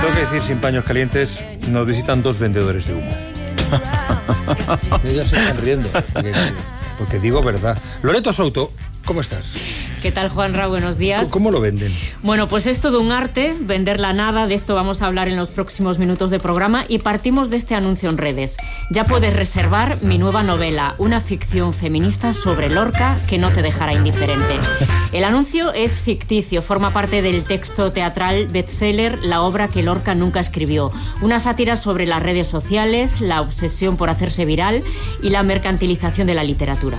Tengo que decir, sin paños calientes, nos visitan dos vendedores de humo. Ellos se están riendo, porque digo verdad. Loreto Souto, ¿cómo estás? ¿Qué tal, Juanra? Buenos días. ¿Cómo lo venden? Bueno, pues es todo un arte, vender la nada. De esto vamos a hablar en los próximos minutos de programa y partimos de este anuncio en redes. Ya puedes reservar mi nueva novela, una ficción feminista sobre Lorca que no te dejará indiferente. El anuncio es ficticio, forma parte del texto teatral bestseller La obra que Lorca nunca escribió. Una sátira sobre las redes sociales, la obsesión por hacerse viral y la mercantilización de la literatura.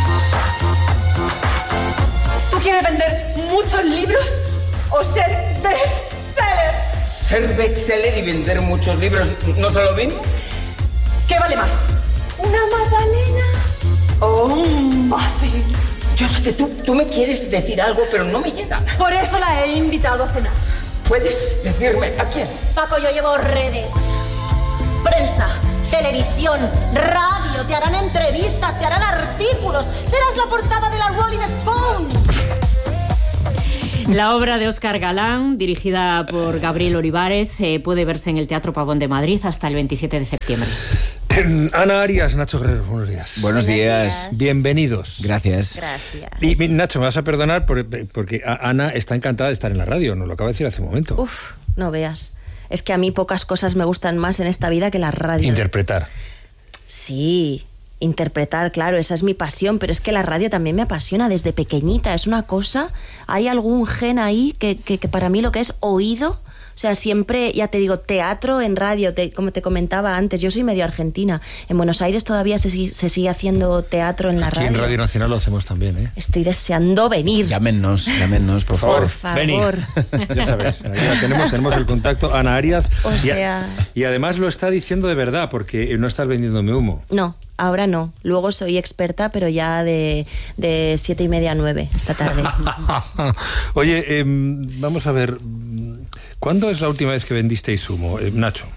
¿Quieres vender muchos libros o ser bestseller? ¿Ser bestseller y vender muchos libros no son lo mismo? ¿Qué vale más? ¿Una magdalena o un muffin? Yo sé que tú me quieres decir algo, pero no me llega. Por eso la he invitado a cenar. ¿Puedes decirme a quién? Paco, yo llevo redes, prensa, televisión, radio, te harán entrevistas, te harán artículos, serás la portada de la Rolling Stone. La obra de Óscar Galán, dirigida por Gabriel Olivares, puede verse en el Teatro Pavón de Madrid hasta el 27 de septiembre. Ana Arias, Nacho Guerrero, buenos días. Buenos días. Bienvenidos. Gracias. Y Nacho, me vas a perdonar porque Ana está encantada de estar en la radio, nos lo acaba de decir hace un momento. Uf, no veas. Es que a mí pocas cosas me gustan más en esta vida que la radio. Interpretar. Sí, interpretar, claro, esa es mi pasión, pero es que la radio también me apasiona desde pequeñita. Es una cosa, hay algún gen ahí que para mí lo que es oído. O sea, siempre, ya te digo, teatro en radio, como te comentaba antes, yo soy medio argentina. En Buenos Aires todavía se sigue haciendo teatro en la radio. Aquí en Radio Nacional lo hacemos también, ¿eh? Estoy deseando venir. Llámenos, por favor. Por favor. Venid. Ya sabes, aquí tenemos el contacto, Ana Arias. O sea... Y además lo está diciendo de verdad, porque no estás vendiéndome humo. No, ahora no. Luego soy experta, pero ya de 7:30 a 9 esta tarde. Oye, vamos a ver... ¿Cuándo es la última vez que vendisteis humo, Nacho?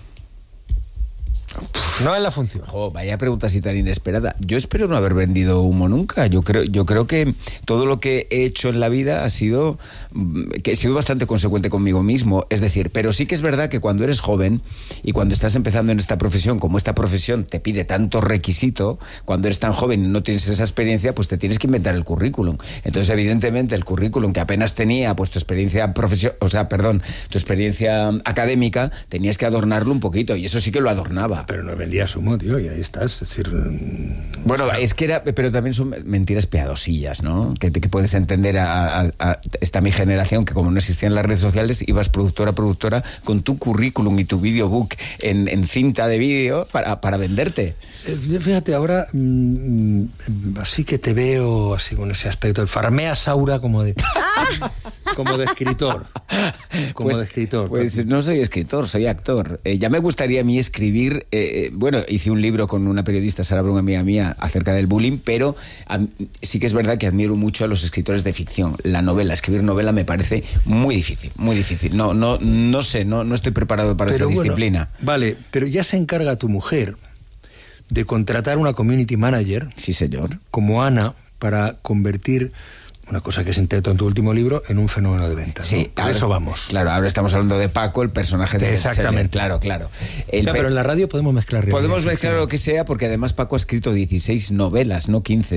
No en la función. Vaya pregunta así tan inesperada. Yo espero no haber vendido humo nunca. Yo creo que todo lo que he hecho en la vida he sido bastante consecuente conmigo mismo. Es decir, pero sí que es verdad que cuando eres joven y cuando estás empezando en esta profesión, como esta profesión te pide tanto requisito, cuando eres tan joven y no tienes esa experiencia, pues te tienes que inventar el currículum. Entonces, evidentemente, el currículum que apenas tenía, pues tu experiencia tu experiencia académica, tenías que adornarlo un poquito, y eso sí que lo adornaba. Pero no vendías humo, tío, y ahí estás. Es decir... Bueno, es que pero también son mentiras piadosillas, ¿no? Que puedes entender a esta mi generación, que como no existían las redes sociales, ibas productora a productora con tu currículum y tu videobook en cinta de vídeo para venderte. Fíjate, ahora así que te veo así con ese aspecto, el Farmea Saura como de escritor. Pues no soy escritor, soy actor. Ya me gustaría a mí escribir, hice un libro con una periodista, Sara Brun, amiga mía, acerca del bullying, pero sí que es verdad que admiro mucho a los escritores de ficción. La novela, escribir novela me parece muy difícil, muy difícil. No sé, no estoy preparado para esa disciplina. Vale, pero ya se encarga tu mujer de contratar una community manager. Sí, señor. Como Ana, para convertir una cosa que se intentó en tu último libro en un fenómeno de ventas. Sí, ¿no? A eso vamos. Claro, ahora estamos hablando de Paco, el personaje de... Exactamente. Claro. Pero en la radio podemos mezclar realidad. Podemos mezclar lo que sea, porque además Paco ha escrito 16 novelas, no 15.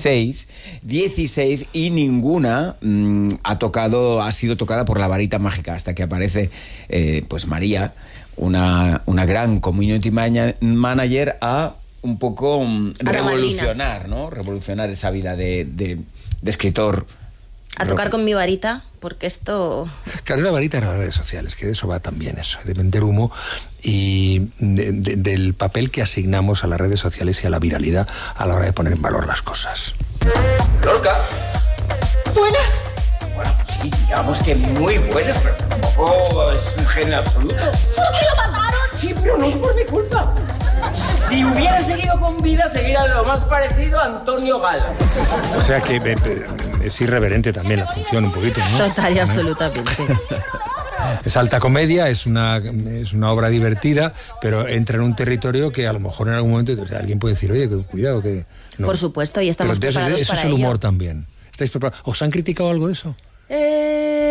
16, y ninguna ha sido tocada por la varita mágica, hasta que aparece pues María, una gran community manager, a un poco revolucionar, ¿no? Revolucionar esa vida de escritor. A tocar con mi varita, porque esto... Claro, la varita en las redes sociales, que de eso va también eso, de vender humo y del papel que asignamos a las redes sociales y a la viralidad a la hora de poner en valor las cosas. Lorca. Buenas. Bueno, sí, digamos que muy buenas, pero tampoco es un genio absoluto. ¿Por qué lo mataron? Sí, pero no es por mi culpa. Si hubiera seguido con vida, sería lo más parecido a Antonio Gala. O sea que es irreverente también la función un poquito, ¿no? Total y absolutamente. Es alta comedia, es una obra divertida, pero entra en un territorio que a lo mejor en algún momento alguien puede decir, oye, cuidado, que... No. Por supuesto, y estamos preparados para ello. Eso es el humor también. ¿Estáis preparados? ¿Os han criticado algo de eso?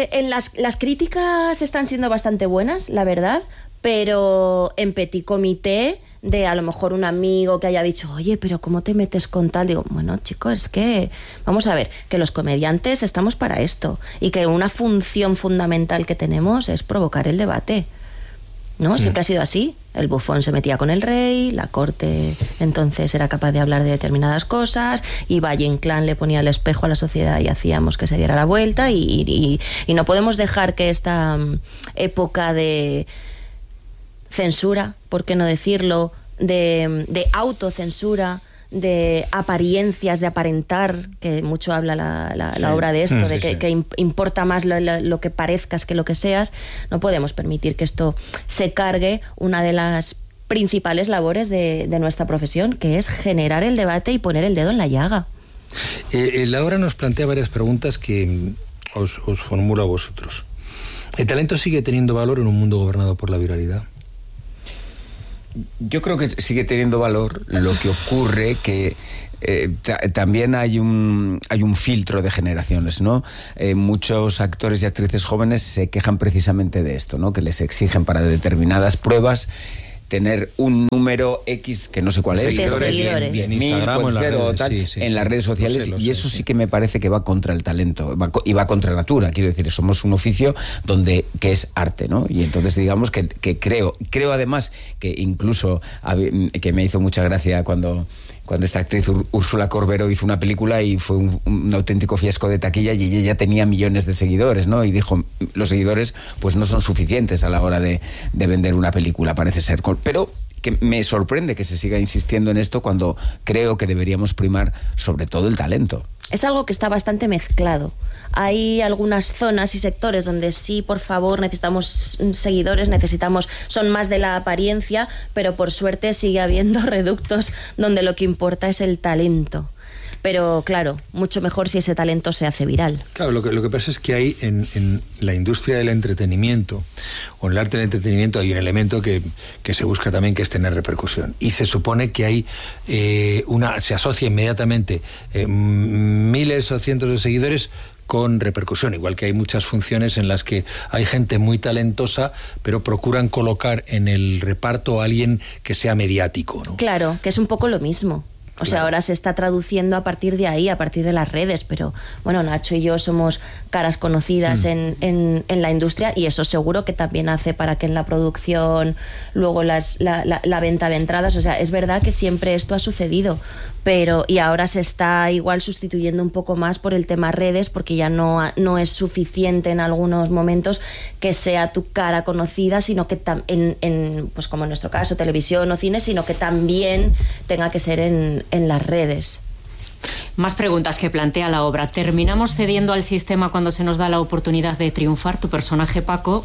las críticas están siendo bastante buenas, la verdad, pero en petit comité, de a lo mejor un amigo que haya dicho, oye, pero ¿cómo te metes con tal? Digo, bueno, chicos, es que vamos a ver, que los comediantes estamos para esto y que una función fundamental que tenemos es provocar el debate, ¿no? Siempre ha sido así. El bufón se metía con el rey, la corte entonces era capaz de hablar de determinadas cosas, y Valle Inclán le ponía el espejo a la sociedad y hacíamos que se diera la vuelta, y no podemos dejar que esta época de censura, por qué no decirlo, de autocensura, de apariencias, de aparentar, que mucho habla la obra de esto, de que importa más lo que parezcas que lo que seas. No podemos permitir que esto se cargue una de las principales labores de nuestra profesión, que es generar el debate y poner el dedo en la llaga. La obra nos plantea varias preguntas que os formulo a vosotros. ¿El talento sigue teniendo valor en un mundo gobernado por la viralidad? Yo creo que sigue teniendo valor. Lo que ocurre que también hay un filtro de generaciones, ¿no? Muchos actores y actrices jóvenes se quejan precisamente de esto, ¿no? Que les exigen para determinadas pruebas tener un número X, que no sé cuál es, seguidores. 10.000 en las redes sociales, y eso sí que me parece que va contra el talento, y va contra la natura. Quiero decir, somos un oficio que es arte, ¿no? Y entonces digamos que creo además que incluso, que me hizo mucha gracia cuando esta actriz Úrsula Corbero hizo una película y fue un auténtico fiasco de taquilla, y ella ya tenía millones de seguidores, ¿no? Y dijo, los seguidores pues no son suficientes a la hora de vender una película, parece ser. Pero que me sorprende que se siga insistiendo en esto, cuando creo que deberíamos primar sobre todo el talento. Es algo que está bastante mezclado. Hay algunas zonas y sectores donde sí, por favor, necesitamos seguidores, son más de la apariencia, pero por suerte sigue habiendo reductos donde lo que importa es el talento. Pero claro, mucho mejor si ese talento se hace viral. Claro, lo que pasa es que hay en la industria del entretenimiento, o en el arte del entretenimiento, hay un elemento que se busca también, que es tener repercusión. Y se supone que hay se asocia inmediatamente miles o cientos de seguidores con repercusión, igual que hay muchas funciones en las que hay gente muy talentosa, pero procuran colocar en el reparto a alguien que sea mediático, ¿no? Claro, que es un poco lo mismo. O sea, ahora se está traduciendo a partir de ahí, a partir de las redes, pero bueno, Nacho y yo somos caras conocidas en la industria, y eso seguro que también hace para que en la producción, luego la venta de entradas, o sea, es verdad que siempre esto ha sucedido, y ahora se está igual sustituyendo un poco más por el tema redes, porque ya no es suficiente en algunos momentos que sea tu cara conocida, sino que pues como en nuestro caso, televisión o cine, sino que también tenga que ser en las redes. Más preguntas que plantea la obra. ¿Terminamos cediendo al sistema cuando se nos da la oportunidad de triunfar? Tu personaje, Paco,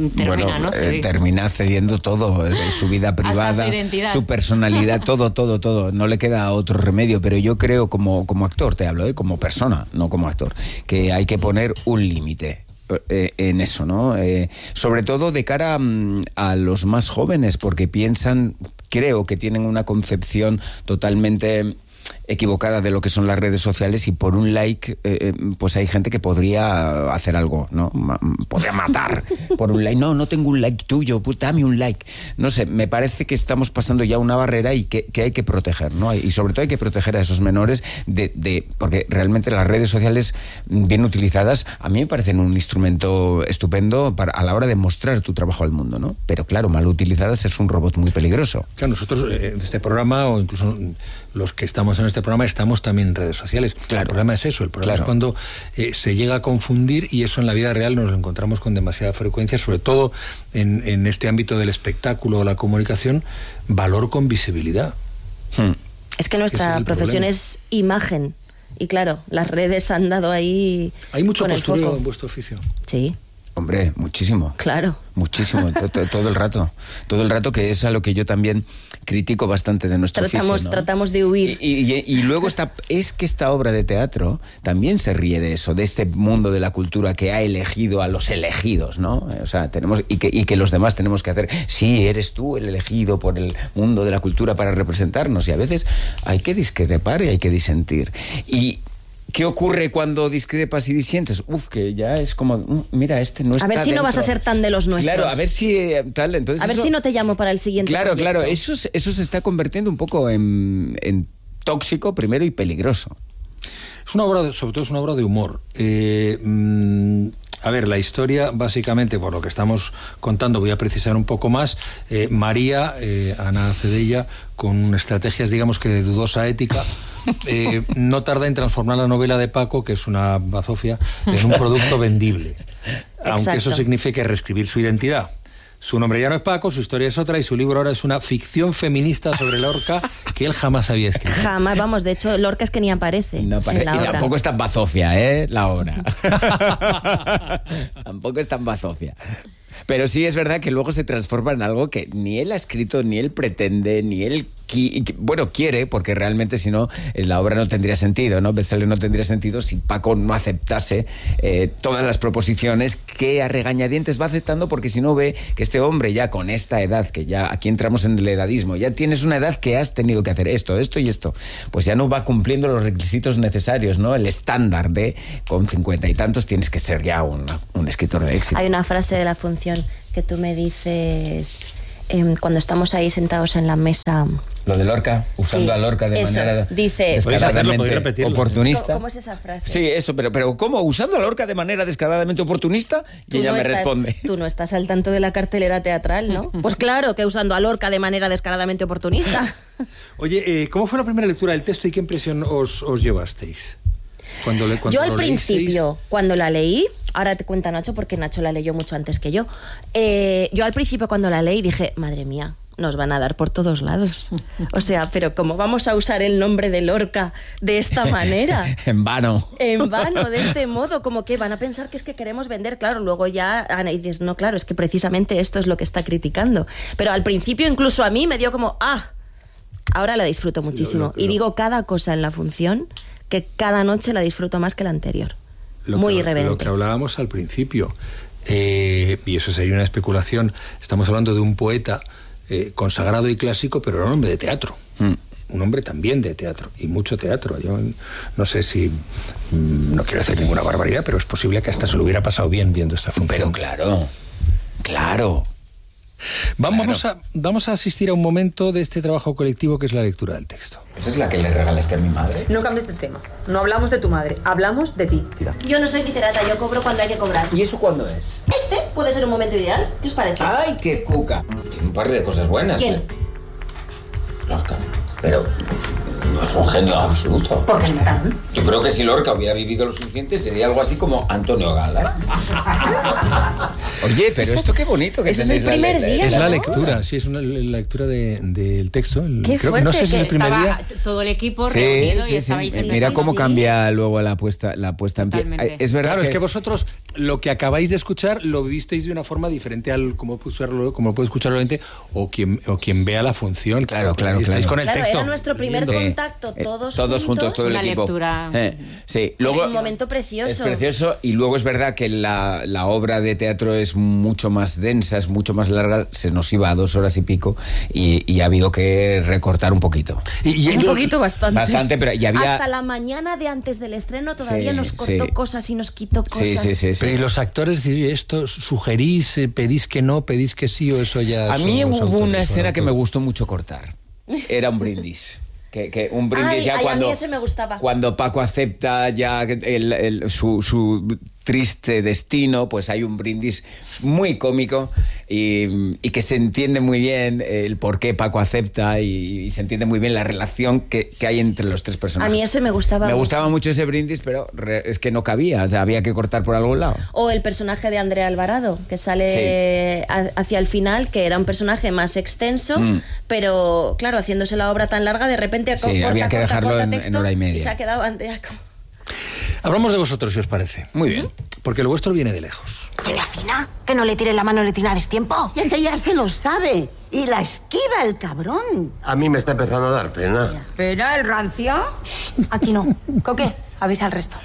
termina cediendo todo, su vida privada, su personalidad, todo. No le queda otro remedio, pero yo creo, como actor, te hablo, como persona, no como actor, que hay que poner un límite en eso, ¿no? Sobre todo de cara a los más jóvenes, porque creo que tienen una concepción totalmente equivocada de lo que son las redes sociales, y por un like pues hay gente que podría hacer algo, ¿no? Podría matar por un like. No tengo un like tuyo, pues dame un like. No sé, me parece que estamos pasando ya una barrera y que hay que proteger, ¿no? Y sobre todo hay que proteger a esos menores porque realmente las redes sociales bien utilizadas a mí me parecen un instrumento estupendo a la hora de mostrar tu trabajo al mundo, ¿no? Pero claro, mal utilizadas es un robot muy peligroso. Claro, nosotros en este programa, o incluso los que estamos en este programa, estamos también en redes sociales. Claro. El problema es eso, el problema es cuando se llega a confundir, y eso en la vida real nos lo encontramos con demasiada frecuencia, sobre todo en este ámbito del espectáculo o la comunicación, valor con visibilidad. Es que nuestra profesión es imagen, y claro, las redes han dado ahí. ¿Hay mucho con postureo en vuestro oficio? Sí. Hombre, muchísimo. Claro. Muchísimo, todo el rato. Todo el rato, que es a lo que yo también critico bastante de nuestro oficio, ¿no? Tratamos de huir. Y luego es que esta obra de teatro también se ríe de eso, de este mundo de la cultura que ha elegido a los elegidos, ¿no? O sea, y que los demás tenemos que hacer. Sí, eres tú el elegido por el mundo de la cultura para representarnos, y a veces hay que discrepar y hay que disentir. Y ¿Qué ocurre cuando discrepas y disientes? Que ya es como, mira, este no está A ver si dentro. no vas a ser tan de los nuestros. Claro, a ver si tal, entonces a ver si no te llamo para el siguiente Claro, proyecto. eso se está convirtiendo un poco en tóxico primero y peligroso. Es una obra, sobre todo es una obra de humor. A ver, la historia, básicamente, por lo que estamos contando, voy a precisar un poco más. María, Ana hace de ella, con estrategias, digamos que de dudosa ética, no tarda en transformar la novela de Paco, que es una bazofia, en un producto vendible. Aunque eso signifique reescribir su identidad. Su nombre ya no es Paco, su historia es otra y su libro ahora es una ficción feminista sobre Lorca que él jamás había escrito. Jamás, vamos, de hecho, Lorca es que ni aparece. No en la y obra. tampoco es tan bazofia, la obra. Tampoco es tan bazofia. Pero sí es verdad que luego se transforma en algo que ni él ha escrito, ni él pretende, ni él quiere, porque realmente si no, la obra no tendría sentido, ¿no? Bestseller no tendría sentido si Paco no aceptase todas las proposiciones que a regañadientes va aceptando, porque si no ve que este hombre ya con esta edad, que ya aquí entramos en el edadismo, ya tienes una edad que has tenido que hacer esto y esto, pues ya no va cumpliendo los requisitos necesarios, ¿no? El estándar de con 50 y tantos tienes que ser ya un escritor de éxito. Hay una frase de la función que tú me dices cuando estamos ahí sentados en la mesa. Lo de Lorca, usando a Lorca de manera descaradamente oportunista. ¿Cómo es esa frase? Sí, eso, pero ¿cómo? ¿Usando a Lorca de manera descaradamente oportunista? Y ella me responde. Tú no estás al tanto de la cartelera teatral, ¿no? Pues claro que usando a Lorca de manera descaradamente oportunista. Oye, ¿cómo fue la primera lectura del texto y qué impresión os llevasteis? Yo al principio, cuando la leí, ahora te cuenta Nacho porque Nacho la leyó mucho antes que yo. Yo al principio cuando la leí dije, madre mía, nos van a dar por todos lados. O sea, pero ¿cómo vamos a usar el nombre de Lorca de esta manera? En vano. En vano, de este modo, como que van a pensar que es que queremos vender. Claro, luego ya Ana dices, no, claro, es que precisamente esto es lo que está criticando. Pero al principio incluso a mí me dio como, ahora la disfruto muchísimo. Y digo cada cosa en la función que cada noche la disfruto más que la anterior. Muy irreverente. Lo que hablábamos al principio, y eso sería una especulación, estamos hablando de un poeta consagrado y clásico, pero era un hombre de teatro. Un hombre también de teatro, y mucho teatro. Yo no sé si, no quiero decir ninguna barbaridad, pero es posible que hasta se lo hubiera pasado bien viendo esta función. Pero claro. Vamos a asistir a un momento de este trabajo colectivo que es la lectura del texto. ¿Esa es la que le regalaste a mi madre? No cambies de tema. No hablamos de tu madre, hablamos de ti. Yo no soy literata, yo cobro cuando hay que cobrar. ¿Y eso cuándo es? Este puede ser un momento ideal. ¿Qué os parece? ¡Ay, qué cuca! Tiene un par de cosas buenas. ¿Quién? Lorca. Pero no es un genio absoluto. ¿Por qué están? Yo creo que si Lorca hubiera vivido lo suficiente sería algo así como Antonio Gala. Oye, pero esto qué bonito que Eso es tenéis el primer día, Es ¿no? la lectura, sí, es la lectura del texto. Qué Creo, fuerte, no sé si es el primer Estaba día. todo el equipo reunido y estabais en Mira esa- cómo cambia luego la puesta en pie. Totalmente. Es verdad Claro, es que vosotros lo que acabáis de escuchar lo vivisteis de una forma diferente al como lo puede escuchar el oyente o quien vea la función. Claro. Estáis con el Claro, texto. era nuestro primer Sí. contacto, todos juntos, todo el Una equipo. lectura. Sí, luego es un momento precioso. es precioso y luego es verdad que la obra de teatro es mucho más densa, es mucho más larga, se nos iba a 2 horas y pico y ha habido que recortar un poquito. Un poquito, bastante. Bastante, pero ya había... Hasta la mañana de antes del estreno todavía Sí, nos cortó sí. cosas y nos quitó cosas. Sí. Pero ¿y los actores, esto sugerís, pedís que no, pedís que sí o eso ya... A mí son los hubo una autores, escena bueno, que me gustó mucho cortar. Era un brindis. Que un brindis ya a cuando... mí ese me gustaba. Cuando Paco acepta ya su triste destino, pues hay un brindis muy cómico y que se entiende muy bien el por qué Paco acepta y se entiende muy bien la relación que hay entre los tres personajes. A mí ese me gustaba Me mucho. gustaba mucho ese brindis, pero es que no cabía, o sea, había que cortar por algún lado. O el personaje de Andrea Alvarado, que sale hacia el final, que era un personaje más extenso, pero claro, haciéndose la obra tan larga, de repente había que dejarlo en texto, hora y media. Y se ha quedado Andrea como... Hablamos de vosotros, si os parece. Muy bien. Porque lo vuestro viene de lejos. ¿Que le afina? ¿Que no le tire la mano y le tira a destiempo? Y es que ya se lo sabe. Y la esquiva el cabrón. A mí me está empezando a dar pena. ¿Pena el rancio? Aquí no. Coque, avisa al resto.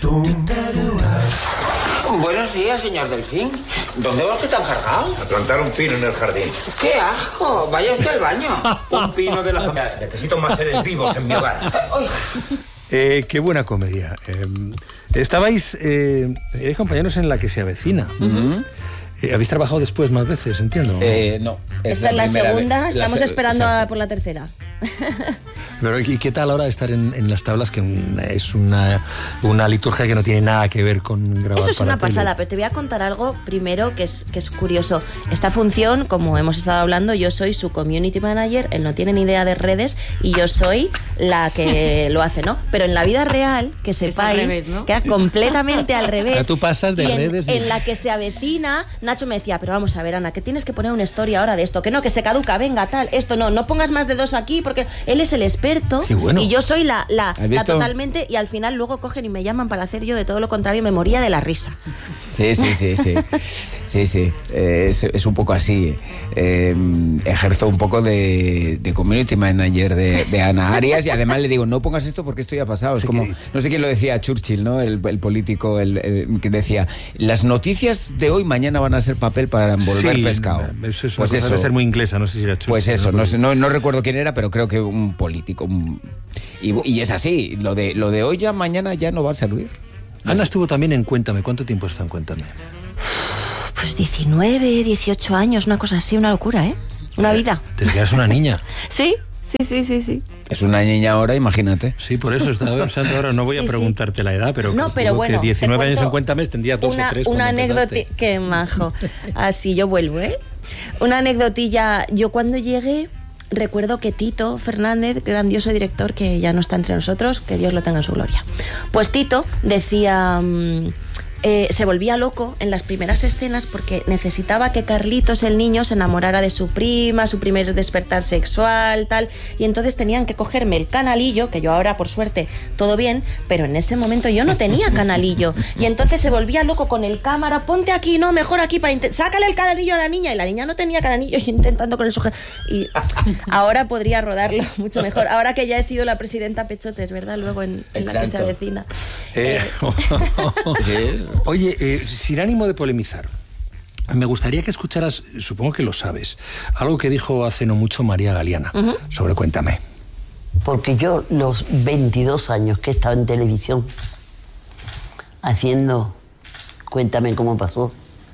Buenos días, señor Delfín. ¿Dónde va usted tan cargado? A plantar un pino en el jardín. ¡Qué asco! Vaya usted al baño. Un pino de la familia. Necesito más seres vivos en mi hogar. Qué buena comedia. Estabais compañeros en La que se avecina. ¿Habéis trabajado después más veces, entiendo? No. Esta es la segunda, estamos esperando por la tercera. Pero ¿y qué tal ahora estar en las tablas, que es una liturgia que no tiene nada que ver con grabar? Eso es para una tele? pasada, pero te voy a contar algo primero que es curioso. Esta función, como hemos estado hablando, yo soy su community manager, él no tiene ni idea de redes y yo soy la que lo hace, ¿no? Pero en la vida real, que sepáis, al revés, ¿no? que era completamente al revés. O sea, tú pasas de redes y... En La que se avecina, Nacho me decía, pero vamos a ver, Ana, que tienes que poner una historia ahora de esto, que no, que se caduca, venga, tal, esto no pongas más de 2 aquí, porque él es el experto bueno. y yo soy la visto? totalmente, y al final luego cogen y me llaman para hacer yo de todo lo contrario, me moría de la risa. Sí. Es un poco así. Ejerzo un poco de community manager de Ana Arias y además le digo, no pongas esto porque esto ya ha pasado. Es como, no sé quién lo decía, Churchill, ¿no? El político que decía, las noticias de hoy mañana van a ser papel para envolver pescado. Eso pues eso debe ser muy inglesa, no sé si era Churchill. Pues eso, no recuerdo quién era, pero creo que un político. Y es así, lo de hoy ya mañana ya no va a servir. Ana estuvo también en Cuéntame. ¿Cuánto tiempo está en Cuéntame? Pues 19, 18 años, una cosa así, una locura, ¿eh? Una vida. Desde que eras una niña. Sí. Es una niña ahora, imagínate. Sí, por eso estaba pensando ahora, no voy a preguntarte la edad, pero, no, pero bueno, que 19 años en Cuéntame tendría 2 o 3. Una anécdota, qué majo. Así yo vuelvo, ¿eh? Una anecdotilla, yo cuando llegué recuerdo que Tito Fernández, grandioso director que ya no está entre nosotros, que Dios lo tenga en su gloria. Pues Tito decía... se volvía loco en las primeras escenas porque necesitaba que Carlitos, el niño, se enamorara de su prima, su primer despertar sexual, tal, y entonces tenían que cogerme el canalillo, que yo ahora por suerte todo bien, pero en ese momento yo no tenía canalillo, y entonces se volvía loco con el cámara, ponte aquí, no, mejor aquí, sácale el canalillo a la niña, y la niña no tenía canalillo, y intentando con el sujeto, y ahora podría rodarlo mucho mejor, ahora que ya he sido la presidenta Pechotes, ¿verdad? Luego en La que se avecina. Sí. Oye, sin ánimo de polemizar, me gustaría que escucharas, supongo que lo sabes, algo que dijo hace no mucho María Galiana sobre Cuéntame. Porque yo los 22 años que he estado en televisión haciendo Cuéntame cómo pasó,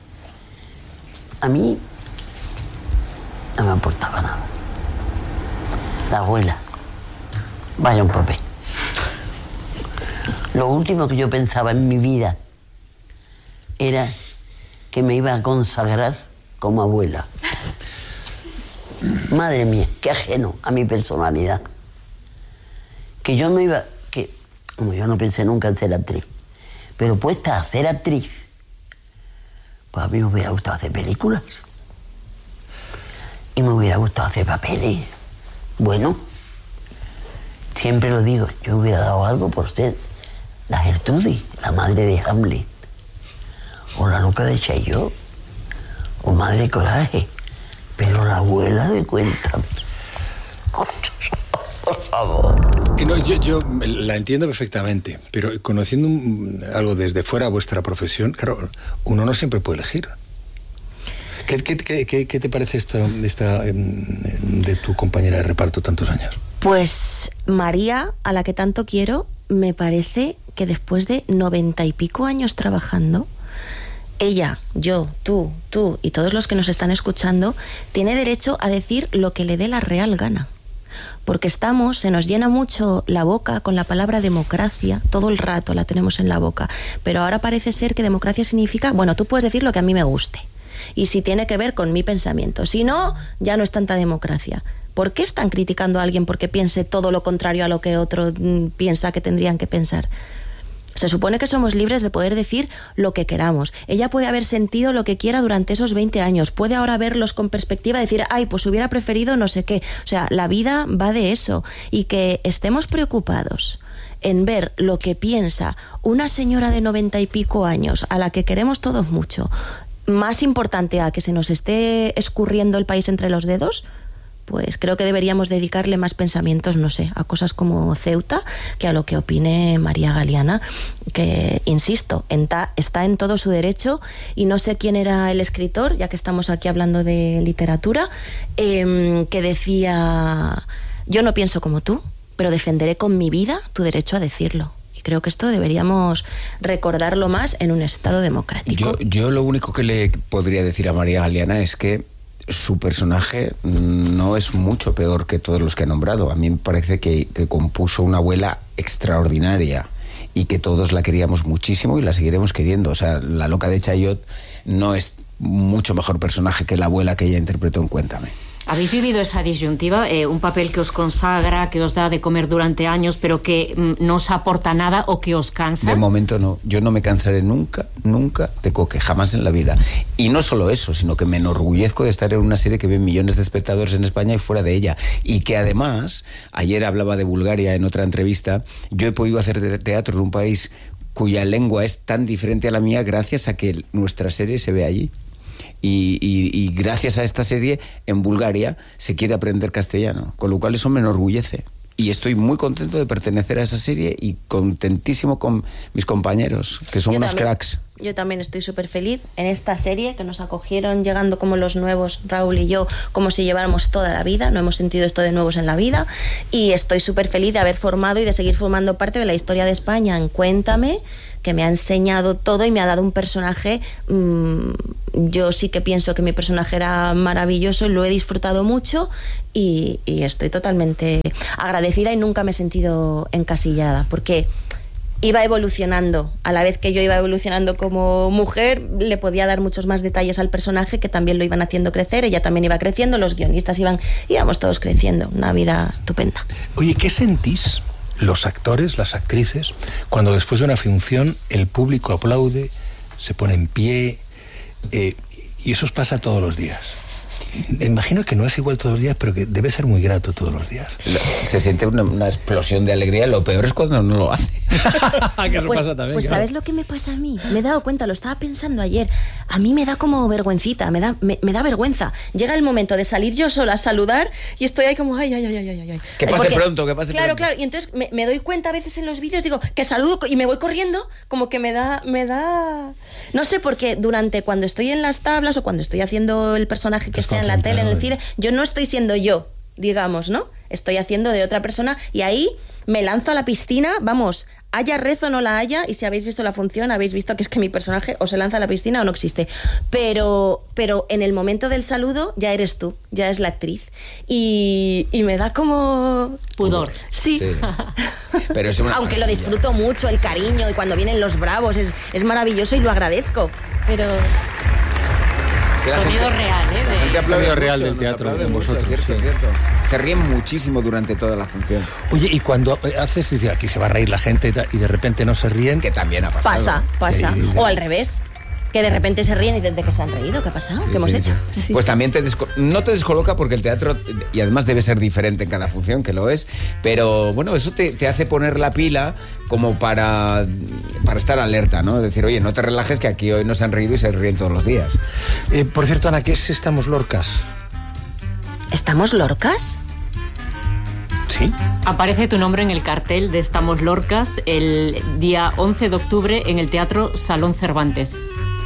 a mí no me aportaba nada. La abuela, vaya un papel. Lo último que yo pensaba en mi vida era que me iba a consagrar como abuela. Madre mía, qué ajeno a mi personalidad. Que yo no iba... Como yo no pensé nunca en ser actriz, pero puesta a ser actriz, pues a mí me hubiera gustado hacer películas. Y me hubiera gustado hacer papeles. Bueno, siempre lo digo, yo hubiera dado algo por ser la Gertrudis, la madre de Hamlet, o la loca de Chaillot, o Madre Coraje, pero la abuela de Cuéntame. Por favor. No, yo la entiendo perfectamente, pero conociendo algo desde fuera vuestra profesión, claro, uno no siempre puede elegir. ¿Qué te parece de tu compañera de reparto tantos años? Pues María, a la que tanto quiero, me parece que después de 90 y pico años trabajando, ella, yo, tú y todos los que nos están escuchando, tiene derecho a decir lo que le dé la real gana. Porque se nos llena mucho la boca con la palabra democracia, todo el rato la tenemos en la boca, pero ahora parece ser que democracia significa, bueno, tú puedes decir lo que a mí me guste, y si tiene que ver con mi pensamiento, si no, ya no es tanta democracia. ¿Por qué están criticando a alguien porque piense todo lo contrario a lo que otro piensa que tendrían que pensar? Se supone que somos libres de poder decir lo que queramos. Ella puede haber sentido lo que quiera durante esos 20 años. Puede ahora verlos con perspectiva, decir, ay, pues hubiera preferido no sé qué. O sea, la vida va de eso. Y que estemos preocupados en ver lo que piensa una señora de 90 y pico años, a la que queremos todos mucho, más importante a que se nos esté escurriendo el país entre los dedos, pues creo que deberíamos dedicarle más pensamientos, no sé, a cosas como Ceuta, que a lo que opine María Galiana, que, insisto, está en todo su derecho, y no sé quién era el escritor, ya que estamos aquí hablando de literatura, que decía, yo no pienso como tú, pero defenderé con mi vida tu derecho a decirlo. Y creo que esto deberíamos recordarlo más en un Estado democrático. Yo lo único que le podría decir a María Galeana es que su personaje no es mucho peor que todos los que ha nombrado. A mí me parece que compuso una abuela extraordinaria y que todos la queríamos muchísimo y la seguiremos queriendo. O sea, la loca de Chaillot no es mucho mejor personaje que la abuela que ella interpretó en Cuéntame. ¿Habéis vivido esa disyuntiva? Un papel que os consagra, que os da de comer durante años, pero que no os aporta nada o que os cansa. De momento no. Yo no me cansaré nunca de Coque, jamás en la vida. Y no solo eso, sino que me enorgullezco de estar en una serie que ven millones de espectadores en España y fuera de ella. Y que además, ayer hablaba de Bulgaria en otra entrevista, yo he podido hacer teatro en un país cuya lengua es tan diferente a la mía gracias a que nuestra serie se ve allí. Y gracias a esta serie, en Bulgaria se quiere aprender castellano, con lo cual eso me enorgullece. Y estoy muy contento de pertenecer a esa serie y contentísimo con mis compañeros, que son unos cracks. Yo también estoy súper feliz en esta serie, que nos acogieron llegando como los nuevos, Raúl y yo, como si lleváramos toda la vida. No hemos sentido esto de nuevos en la vida. Y estoy súper feliz de haber formado y de seguir formando parte de la historia de España en Cuéntame, que me ha enseñado todo y me ha dado un personaje. Yo sí que pienso que mi personaje era maravilloso, lo he disfrutado mucho y estoy totalmente agradecida y nunca me he sentido encasillada, porque iba evolucionando. A la vez que yo iba evolucionando como mujer, le podía dar muchos más detalles al personaje que también lo iban haciendo crecer. Ella también iba creciendo, los guionistas íbamos todos creciendo. Una vida estupenda. Oye, ¿qué sentís los actores, las actrices, cuando después de una función el público aplaude, se pone en pie, y eso os pasa todos los días? Imagino que no es igual todos los días, pero que debe ser muy grato todos los días. Se siente una explosión de alegría. Lo peor es cuando no lo hace. Que eso pasa también, pues claro. ¿Sabes lo que me pasa a mí? Me he dado cuenta, lo estaba pensando ayer. A mí me da como vergüencita, me da vergüenza. Llega el momento de salir yo sola a saludar y estoy ahí como ay. Que pase pronto, que pase pronto. Claro, y entonces me doy cuenta a veces en los vídeos, digo, que saludo y me voy corriendo, como que me da... No sé, porque cuando estoy en las tablas o cuando estoy haciendo el personaje que sea en la tele, en el cine, yo no estoy siendo yo, digamos, ¿no? Estoy haciendo de otra persona y ahí me lanzo a la piscina, vamos, haya rezo o no la haya, y si habéis visto la función habéis visto que es que mi personaje o se lanza a la piscina o no existe, pero en el momento del saludo ya eres tú, ya es la actriz y me da como... pudor. Sí. Pero es una aunque lo disfruto mucho, el cariño, y cuando vienen los bravos es maravilloso y lo agradezco, pero... Sonido real, El aplauso real del teatro de vosotros. Cierto. Se ríen muchísimo durante toda la función. Oye, y cuando haces, dices, aquí se va a reír la gente y de repente no se ríen, que también ha pasado. Pasa. O al revés, que de repente se ríen y desde que se han reído, ¿qué ha pasado? ¿Qué hemos hecho? Sí. Pues también no te descoloca, porque el teatro, y además debe ser diferente en cada función, que lo es, pero bueno, eso te hace poner la pila como para estar alerta, ¿no? Decir, oye, no te relajes, que aquí hoy no se han reído y se ríen todos los días. Por cierto, Ana, ¿qué es Estamos Lorcas? ¿Estamos Lorcas? Sí. Aparece tu nombre en el cartel de Estamos Lorcas el día 11 de octubre en el Teatro Salón Cervantes.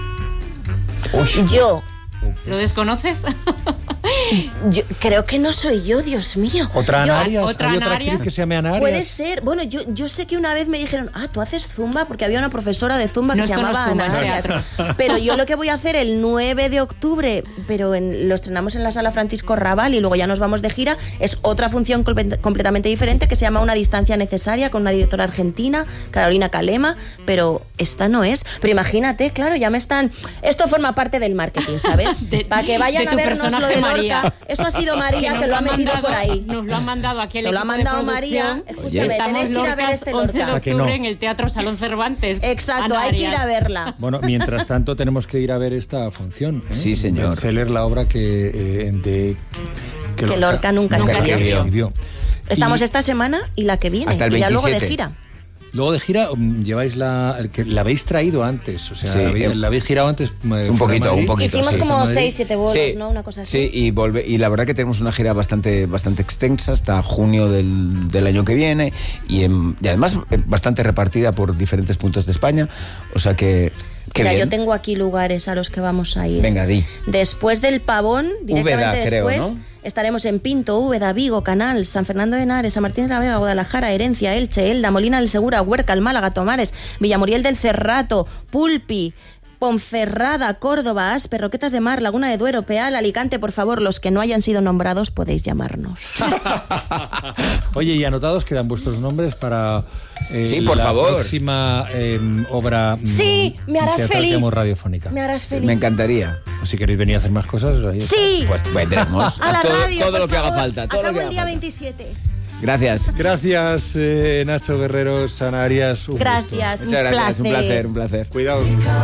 Yo... ¿Lo desconoces? Yo creo que no soy yo, Dios mío. ¿Otra Anarias? ¿Otra ¿Hay otra Anarias? actriz que se llame Anarias? Puede ser. Bueno, yo sé que una vez me dijeron, tú haces Zumba, porque había una profesora de Zumba que se llamaba Anarias. Pero yo lo que voy a hacer el 9 de octubre, pero lo estrenamos en la Sala Francisco Raval y luego ya nos vamos de gira, es otra función completamente diferente que se llama Una distancia necesaria, con una directora argentina, Carolina Calema, pero esta no es. Pero imagínate, claro, ya me están... Esto forma parte del marketing, ¿sabes? Para que vayan de a tu vernos personaje, lo de Lorca. María. Eso ha sido María, que lo ha metido por ahí. Nos lo han mandado aquí el Te lo equipo ha mandado de María. producción. Escúchame, Estamos tenéis que ir a ver Lorcas, este 11 de Lorca. octubre en el Teatro Salón Cervantes. Exacto, hay que ir a verla. Bueno, mientras tanto tenemos que ir a ver esta función. Sí, señor. Leer la obra que Lorca nunca escribió. Estamos esta semana y la que viene. Hasta el y ya 27. luego de gira. Luego de gira lleváis la habéis traído antes, o sea, Sí, la habéis girado antes. Un poquito. Hicimos sí. como 6-7 bolos, Sí, ¿no? Una cosa así. Sí, y la verdad que tenemos una gira bastante extensa hasta junio del año que viene y además bastante repartida por diferentes puntos de España, o sea que... Mira, bien. yo tengo aquí lugares a los que vamos a ir. Venga, di. Después del Pavón, directamente Úbeda, creo, después, ¿no? estaremos en Pinto, Úbeda, Vigo, Canal, San Fernando de Henares, San Martín de la Vega, Guadalajara, Herencia, Elche, Elda, Molina del Segura, Huerca, El Málaga, Tomares, Villamuriel del Cerrato, Pulpi, Ponferrada, Córdoba, Aspe, Roquetas de Mar, Laguna de Duero, Peal, Alicante. Por favor, los que no hayan sido nombrados podéis llamarnos. Oye, y anotados quedan vuestros nombres para Sí, por la favor. próxima obra Sí, me harás teatral feliz. que hagamos radiofónica. Me harás feliz. Me encantaría. O si queréis venir a hacer más cosas, ahí está. Sí. Pues vendremos. A la todo radio, todo por lo que haga favor. falta. Todo lo Acabo que el haga día falta. 27. Gracias. Gracias, Nacho Guerrero, Sana Arias. Un Gracias, Muchas gracias. Un placer, un placer. Cuidado.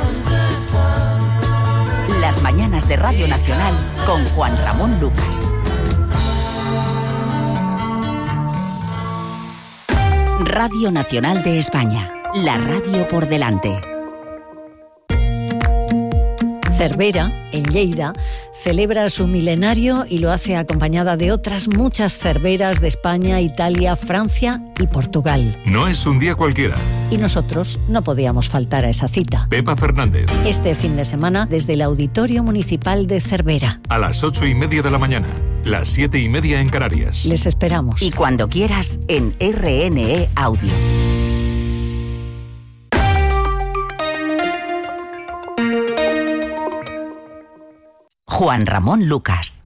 Las mañanas de Radio Nacional con Juan Ramón Lucas. Radio Nacional de España. La radio por delante. Cervera, en Lleida, celebra su milenario y lo hace acompañada de otras muchas cerveras de España, Italia, Francia y Portugal. No es un día cualquiera. Y nosotros no podíamos faltar a esa cita. Pepa Fernández, Este fin de semana desde el Auditorio Municipal de Cervera. a las 8:30 de la mañana, las 7:30 en Canarias. Les esperamos. Y cuando quieras en RNE Audio. Juan Ramón Lucas.